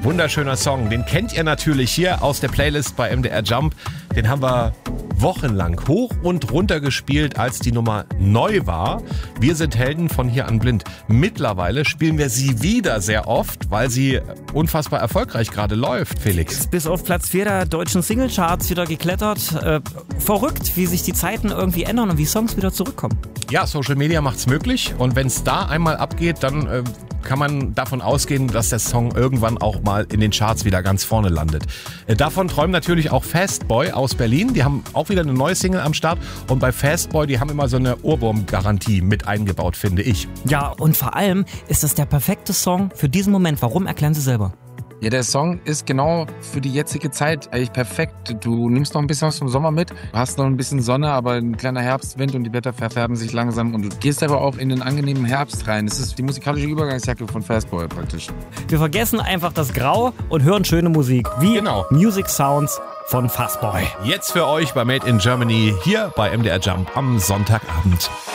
Wunderschöner Song. Den kennt ihr natürlich hier aus der Playlist bei MDR Jump. Den haben wir wochenlang hoch und runter gespielt, als die Nummer neu war. Wir sind Helden von hier an blind. Mittlerweile spielen wir sie wieder sehr oft, weil sie unfassbar erfolgreich gerade läuft, Felix. Ist bis auf Platz 4 der deutschen Singlecharts wieder geklettert. Verrückt, wie sich die Zeiten irgendwie ändern und wie Songs wieder zurückkommen. Ja, Social Media macht's möglich und wenn es da einmal abgeht, dann kann man davon ausgehen, dass der Song irgendwann auch mal in den Charts wieder ganz vorne landet. Davon träumen natürlich auch Fastboy aus Berlin. Die haben auch wieder eine neue Single am Start. Und bei Fastboy, die haben immer so eine Ohrwurm-Garantie mit eingebaut, finde ich. Ja, und vor allem ist das der perfekte Song für diesen Moment. Warum? Erklären Sie selber. Ja, der Song ist genau für die jetzige Zeit eigentlich perfekt. Du nimmst noch ein bisschen was vom Sommer mit, hast noch ein bisschen Sonne, aber ein kleiner Herbstwind und die Blätter verfärben sich langsam und du gehst aber auch in den angenehmen Herbst rein. Das ist die musikalische Übergangsjacke von Fastboy praktisch. Wir vergessen einfach das Grau und hören schöne Musik, wie Genau. Music Sounds von Fastboy. Jetzt für euch bei Made in Germany hier bei MDR Jump am Sonntagabend.